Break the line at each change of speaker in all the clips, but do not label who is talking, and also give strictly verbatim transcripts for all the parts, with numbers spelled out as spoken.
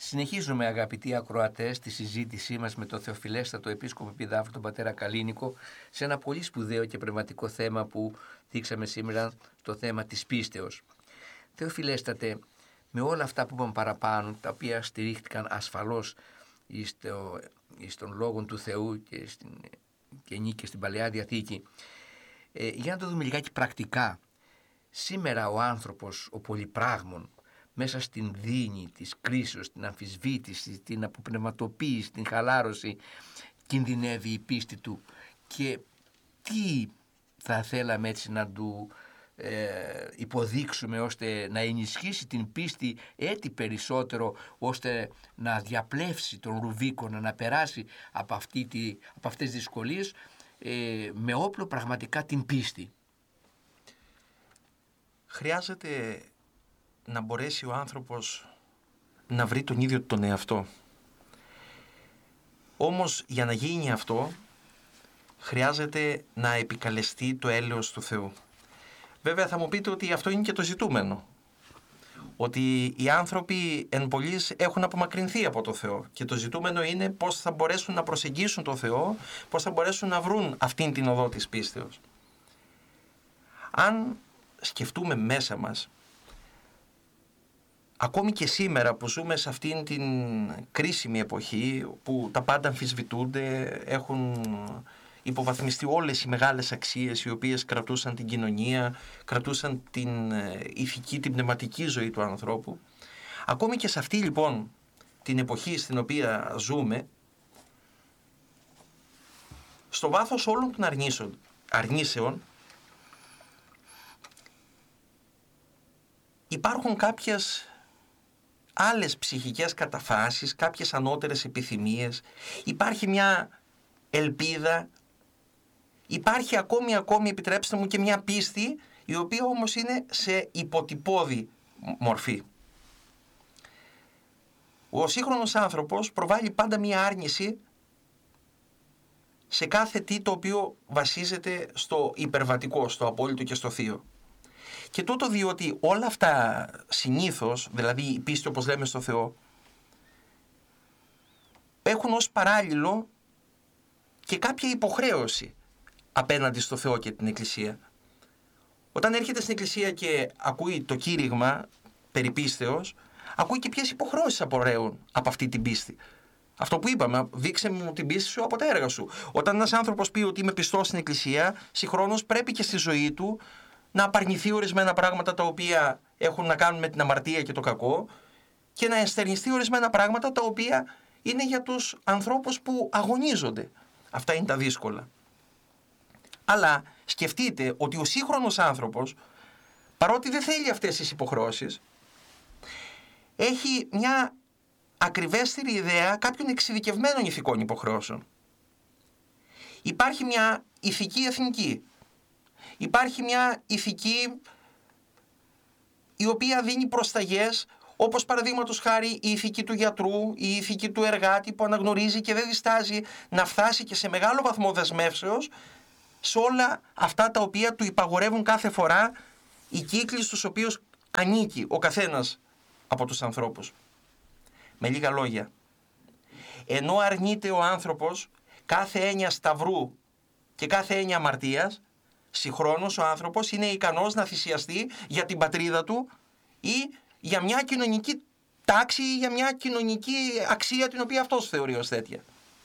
Συνεχίζουμε, αγαπητοί ακροατές, τη συζήτησή μας με τον Θεοφιλέστατο Επίσκοπο Επιδάφρου, τον πατέρα Καλίνικο, σε ένα πολύ σπουδαίο και πνευματικό θέμα που δείξαμε σήμερα, το θέμα της πίστεως. Θεοφιλέστατε, με όλα αυτά που είπαμε παραπάνω, τα οποία στηρίχτηκαν ασφαλώς στο, στον λόγο του Θεού και, στην, και νίκη στην Παλαιά Διαθήκη, ε, για να το δούμε λιγάκι πρακτικά. Σήμερα ο άνθρωπος, ο πολυπράγμων, μέσα στην δίνη της κρίσεως, την αμφισβήτηση, την αποπνευματοποίηση, την χαλάρωση, κινδυνεύει η πίστη του. Και τι θα θέλαμε έτσι να του ε, υποδείξουμε ώστε να ενισχύσει την πίστη έτσι περισσότερο, ώστε να διαπλεύσει τον Ρουβίκονα, να περάσει από, αυτή τη, από αυτές τις δυσκολίες ε, με όπλο πραγματικά την πίστη.
Χρειάζεται να μπορέσει ο άνθρωπος να βρει τον ίδιο τον εαυτό. Όμως για να γίνει αυτό χρειάζεται να επικαλεστεί το έλεος του Θεού. Βέβαια θα μου πείτε ότι αυτό είναι και το ζητούμενο. Ότι οι άνθρωποι εν πολλοίς έχουν απομακρυνθεί από το Θεό και το ζητούμενο είναι πώς θα μπορέσουν να προσεγγίσουν το Θεό, πώς θα μπορέσουν να βρουν αυτήν την οδό της πίστεως. Αν σκεφτούμε μέσα μας, ακόμη και σήμερα που ζούμε σε αυτήν την κρίσιμη εποχή που τα πάντα αμφισβητούνται, έχουν υποβαθμιστεί όλες οι μεγάλες αξίες οι οποίες κρατούσαν την κοινωνία, κρατούσαν την ηθική, την πνευματική ζωή του ανθρώπου. Ακόμη και σε αυτή λοιπόν την εποχή στην οποία ζούμε, στο βάθος όλων των αρνήσεων, αρνήσεων υπάρχουν κάποιες άλλες ψυχικές καταφάσεις, κάποιες ανώτερες επιθυμίες, υπάρχει μια ελπίδα, υπάρχει ακόμη ακόμη επιτρέψτε μου και μια πίστη, η οποία όμως είναι σε υποτυπώδη μορφή. Ο σύγχρονος άνθρωπος προβάλλει πάντα μια άρνηση σε κάθε τι το οποίο βασίζεται στο υπερβατικό, στο απόλυτο και στο θείο. Και τούτο διότι όλα αυτά συνήθως, δηλαδή η πίστη όπως λέμε στο Θεό, έχουν ως παράλληλο και κάποια υποχρέωση απέναντι στο Θεό και την Εκκλησία. Όταν έρχεται στην Εκκλησία και ακούει το κήρυγμα περί πίστεως, ακούει και ποιες υποχρεώσεις απορρέουν από αυτή την πίστη. Αυτό που είπαμε, δείξε μου την πίστη σου από τα έργα σου. Όταν ένας άνθρωπος πει ότι είμαι πιστός στην Εκκλησία, συγχρόνως πρέπει και στη ζωή του να απαρνηθεί ορισμένα πράγματα τα οποία έχουν να κάνουν με την αμαρτία και το κακό και να ενστερνιστεί ορισμένα πράγματα τα οποία είναι για τους ανθρώπους που αγωνίζονται. Αυτά είναι τα δύσκολα. Αλλά σκεφτείτε ότι ο σύγχρονος άνθρωπος, παρότι δεν θέλει αυτές τις υποχρεώσεις, έχει μια ακριβέστερη ιδέα κάποιων εξειδικευμένων ηθικών υποχρεώσεων. Υπάρχει μια ηθική εθνική. Υπάρχει μια ηθική η οποία δίνει προσταγές, όπως παραδείγματος χάρη η ηθική του γιατρού, η ηθική του εργάτη που αναγνωρίζει και δεν διστάζει να φτάσει και σε μεγάλο βαθμό δεσμεύσεως σε όλα αυτά τα οποία του υπαγορεύουν κάθε φορά οι κύκλοι στους οποίους ανήκει ο καθένας από τους ανθρώπους. Με λίγα λόγια, ενώ αρνείται ο άνθρωπος κάθε έννοια σταυρού και κάθε έννοια αμαρτίας, συγχρόνως ο άνθρωπος είναι ικανός να θυσιαστεί για την πατρίδα του ή για μια κοινωνική τάξη ή για μια κοινωνική αξία την οποία αυτός θεωρεί ως τέτοια.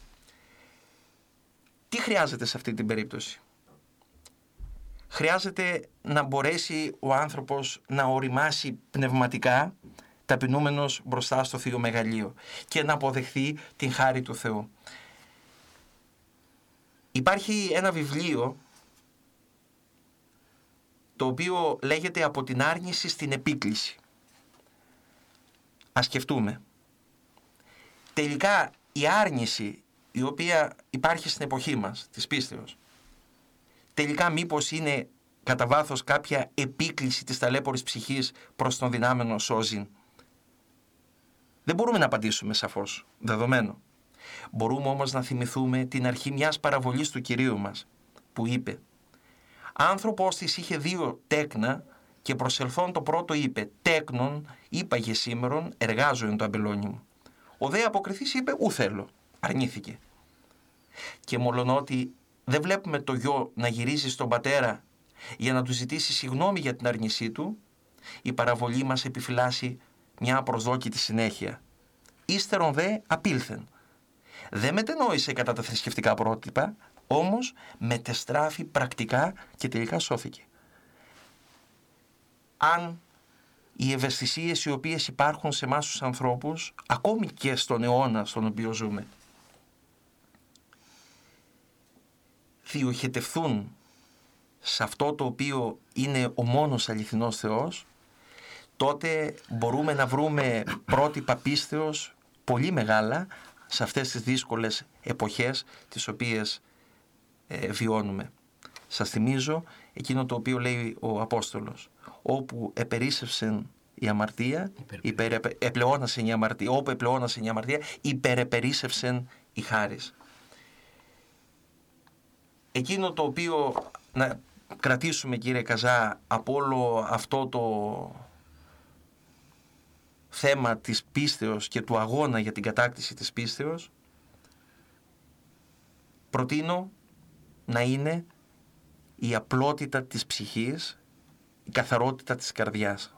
Τι χρειάζεται σε αυτή την περίπτωση? Χρειάζεται να μπορέσει ο άνθρωπος να οριμάσει πνευματικά ταπεινούμενος μπροστά στο Θείο Μεγαλείο και να αποδεχθεί την χάρη του Θεού. Υπάρχει ένα βιβλίο το οποίο λέγεται «Από την άρνηση στην επίκληση». Ας σκεφτούμε. Τελικά η άρνηση η οποία υπάρχει στην εποχή μας, της πίστεως, τελικά μήπως είναι κατά βάθος κάποια επίκληση της ταλέπορης ψυχής προς τον δυνάμενο σώζην? Δεν μπορούμε να απαντήσουμε σαφώς, δεδομένο. Μπορούμε όμως να θυμηθούμε την αρχή μιας παραβολής του Κυρίου μας, που είπε «Άνθρωπος της είχε δύο τέκνα και προσελθόν το πρώτο είπε «Τέκνον, είπαγε σήμερον, εργάζω εν το αμπελόνι μου». Ο δε αποκριθής είπε ου θέλω, αρνήθηκε. Και μολονότι δεν βλέπουμε το γιο να γυρίζει στον πατέρα για να του ζητήσει συγγνώμη για την αρνησή του, η παραβολή μας επιφυλάσσει μια απροσδόκητη συνέχεια. Ύστερον δε απήλθεν. Δεν μετενόησε κατά τα θρησκευτικά πρότυπα, όμως μετεστράφη πρακτικά και τελικά σώθηκε. Αν οι ευαισθησίες οι οποίες υπάρχουν σε εμάς τους ανθρώπους, ακόμη και στον αιώνα στον οποίο ζούμε, διοχετευθούν σε αυτό το οποίο είναι ο μόνος αληθινός Θεός, τότε μπορούμε να βρούμε πρότυπα πίστεως πολύ μεγάλα σε αυτές τις δύσκολες εποχές τις οποίες ε, βιώνουμε. Σας θυμίζω εκείνο το οποίο λέει ο Απόστολος, όπου επερίσσευσεν η αμαρτία, υπερ, επλεώνασεν η αμαρτία, όπου επλεώνασεν η αμαρτία, υπερεπερίσσευσεν η χάρις. Εκείνο το οποίο να κρατήσουμε, κύριε Καζά, από όλο αυτό το θέμα της πίστεως και του αγώνα για την κατάκτηση της πίστεως, προτείνω να είναι η απλότητα της ψυχής, η καθαρότητα της καρδιάς.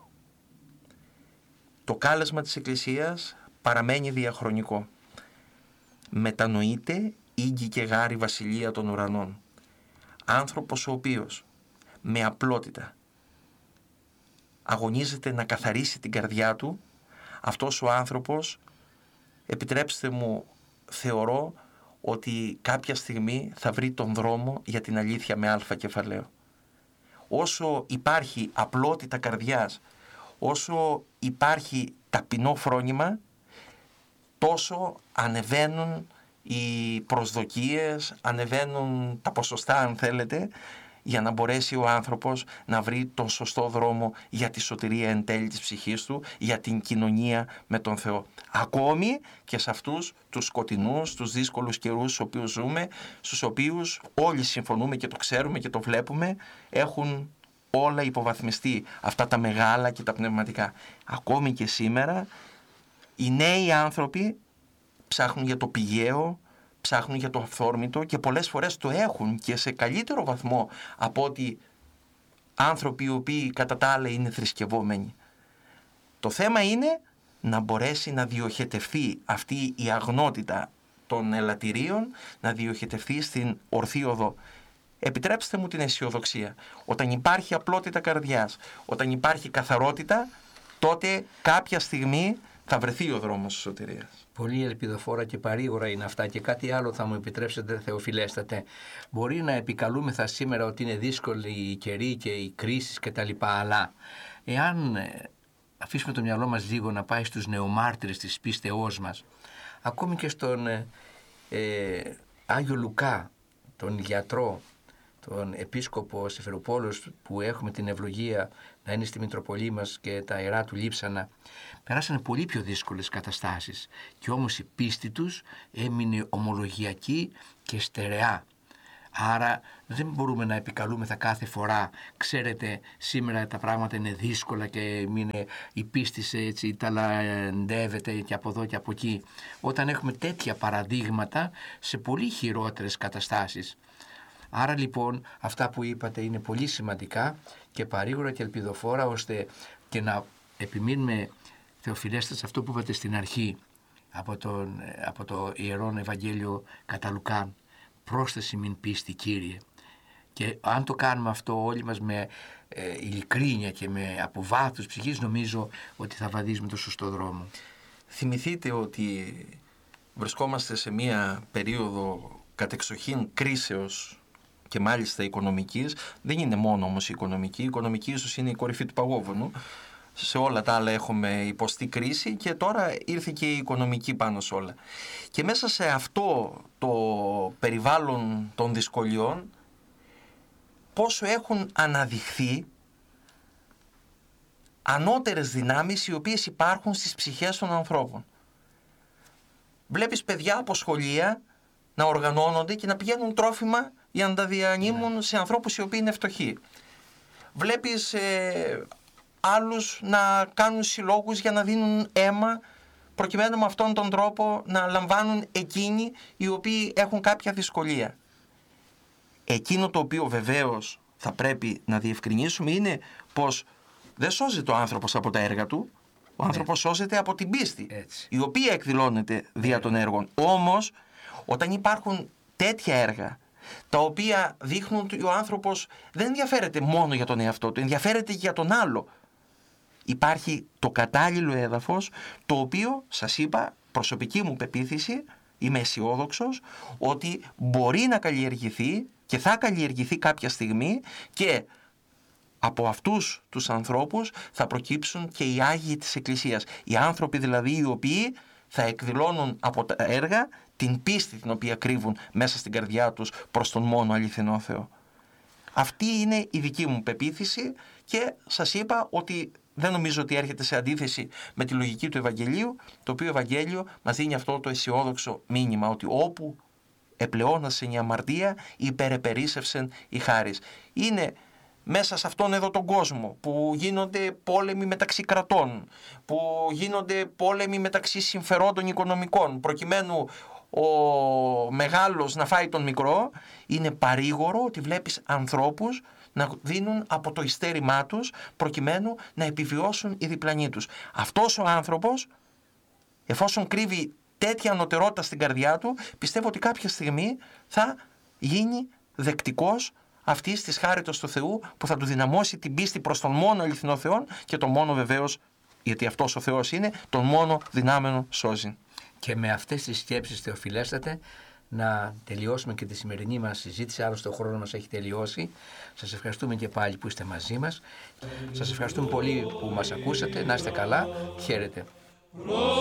Το κάλεσμα της Εκκλησίας παραμένει διαχρονικό. Μετανοείται ίγκη και γάρη βασιλεία των ουρανών. Άνθρωπος ο οποίος με απλότητα αγωνίζεται να καθαρίσει την καρδιά του, αυτός ο άνθρωπος, επιτρέψτε μου, θεωρώ ότι κάποια στιγμή θα βρει τον δρόμο για την αλήθεια με αλφα κεφαλαίο. Όσο υπάρχει απλότητα καρδιάς, όσο υπάρχει ταπεινό φρόνημα, τόσο ανεβαίνουν οι προσδοκίες, ανεβαίνουν τα ποσοστά αν θέλετε, για να μπορέσει ο άνθρωπος να βρει τον σωστό δρόμο για τη σωτηρία εν τέλει της ψυχής του, για την κοινωνία με τον Θεό. Ακόμη και σε αυτούς τους σκοτεινούς, τους δύσκολους καιρούς στους οποίους ζούμε, στους οποίους όλοι συμφωνούμε και το ξέρουμε και το βλέπουμε, έχουν όλα υποβαθμιστεί αυτά τα μεγάλα και τα πνευματικά. Ακόμη και σήμερα οι νέοι άνθρωποι ψάχνουν για το πηγαίο, ψάχνουν για το αυθόρμητο και πολλές φορές το έχουν και σε καλύτερο βαθμό από ότι άνθρωποι οι οποίοι κατά τα άλλα είναι θρησκευόμενοι. Το θέμα είναι να μπορέσει να διοχετευθεί αυτή η αγνότητα των ελαττηρίων, να διοχετευθεί στην ορθή οδό. Επιτρέψτε μου την αισιοδοξία. Όταν υπάρχει απλότητα καρδιάς, όταν υπάρχει καθαρότητα, τότε κάποια στιγμή θα βρεθεί ο δρόμος της σωτηρίας.
Πολύ ελπιδοφόρα και παρήγορα είναι αυτά. Και κάτι άλλο θα μου επιτρέψετε, Θεοφιλέστατε. Μπορεί να επικαλούμεθα σήμερα ότι είναι δύσκολη η καιρή και οι κρίσεις κτλ. Αλλά εάν αφήσουμε το μυαλό μας λίγο να πάει στους νεομάρτυρες της πίστεώς μας, ακόμη και στον ε, Άγιο Λουκά, τον γιατρό, τον επίσκοπο Σεφεροπόλος, που έχουμε την ευλογία να είναι στη Μητροπολή μας και τα ιερά του λείψανα, περάσανε πολύ πιο δύσκολες καταστάσεις και όμως η πίστη τους έμεινε ομολογιακή και στερεά. Άρα δεν μπορούμε να επικαλούμεθα κάθε φορά, ξέρετε σήμερα τα πράγματα είναι δύσκολα και μείνε, η πίστη έτσι ταλαντεύεται και από εδώ και από εκεί, όταν έχουμε τέτοια παραδείγματα σε πολύ χειρότερες καταστάσεις. Άρα λοιπόν αυτά που είπατε είναι πολύ σημαντικά και παρήγορα και ελπιδοφόρα, ώστε και να επιμείνουμε, Θεοφιλέστε, σε αυτό που είπατε στην αρχή από, τον, από το Ιερόν Ευαγγέλιο κατά Λουκάν, πρόσθεση μην πίστη Κύριε. Και αν το κάνουμε αυτό όλοι μας με ε, ειλικρίνεια και με από βάθος ψυχής, νομίζω ότι θα βαδίζουμε το σωστό δρόμο.
Θυμηθείτε ότι βρισκόμαστε σε μία περίοδο κατεξοχήν κρίσεως και μάλιστα οικονομικής. Δεν είναι μόνο όμως η οικονομική. Η οικονομική ίσως είναι η κορυφή του παγόβουνου. Σε όλα τα άλλα έχουμε υποστεί κρίση και τώρα ήρθε και η οικονομική πάνω σε όλα. Και μέσα σε αυτό το περιβάλλον των δυσκολιών, πόσο έχουν αναδειχθεί ανώτερες δυνάμεις οι οποίες υπάρχουν στις ψυχές των ανθρώπων. Βλέπεις παιδιά από σχολεία να οργανώνονται και να πηγαίνουν τρόφιμα για να τα διανύμουν σε ανθρώπους οι οποίοι είναι φτωχοί. Βλέπεις ε, άλλους να κάνουν συλλόγους για να δίνουν αίμα προκειμένου με αυτόν τον τρόπο να λαμβάνουν εκείνοι οι οποίοι έχουν κάποια δυσκολία. Εκείνο το οποίο βεβαίως θα πρέπει να διευκρινίσουμε είναι πως δεν σώζεται ο άνθρωπος από τα έργα του, ο άνθρωπος σώζεται από την πίστη,
Έτσι.
η οποία εκδηλώνεται δια των έργων. Όμως, όταν υπάρχουν τέτοια έργα, τα οποία δείχνουν ότι ο άνθρωπος δεν ενδιαφέρεται μόνο για τον εαυτό του, ενδιαφέρεται και για τον άλλο, υπάρχει το κατάλληλο έδαφος, το οποίο, σας είπα, προσωπική μου πεποίθηση, είμαι αισιόδοξος ότι μπορεί να καλλιεργηθεί και θα καλλιεργηθεί κάποια στιγμή, και από αυτούς τους ανθρώπους θα προκύψουν και οι Άγιοι της Εκκλησίας. Οι άνθρωποι δηλαδή οι οποίοι θα εκδηλώνουν από τα έργα την πίστη την οποία κρύβουν μέσα στην καρδιά τους προς τον μόνο αληθινό Θεό. Αυτή είναι η δική μου πεποίθηση και σας είπα ότι δεν νομίζω ότι έρχεται σε αντίθεση με τη λογική του Ευαγγελίου, το οποίο Ευαγγέλιο μας δίνει αυτό το αισιόδοξο μήνυμα, ότι όπου επλεώνασεν η αμαρτία, υπερεπερίσσευσεν η χάρις. Είναι μέσα σε αυτόν εδώ τον κόσμο που γίνονται πόλεμοι μεταξύ κρατών, που γίνονται πόλεμοι μεταξύ συμφερόντων οικονομικών, προκειμένου ο μεγάλος να φάει τον μικρό, είναι παρήγορο ότι βλέπεις ανθρώπους να δίνουν από το ειστέρημά τους προκειμένου να επιβιώσουν οι διπλανοί τους. Αυτός ο άνθρωπος, εφόσον κρύβει τέτοια ανωτερότητα στην καρδιά του, πιστεύω ότι κάποια στιγμή θα γίνει δεκτικός αυτής της χάριτος του Θεού, που θα του δυναμώσει την πίστη προς τον μόνο αληθινό Θεό και τον μόνο βεβαίως, γιατί αυτός ο Θεός είναι, τον μόνο δυνάμενο σώζει.
Και με αυτές τις σκέψεις, Θεοφιλέστατε, να τελειώσουμε και τη σημερινή μας συζήτηση. Άλλωστε ο χρόνος μας έχει τελειώσει. Σας ευχαριστούμε και πάλι που είστε μαζί μας. Σας ευχαριστούμε πολύ που μας ακούσατε. Να είστε καλά. Χαίρετε.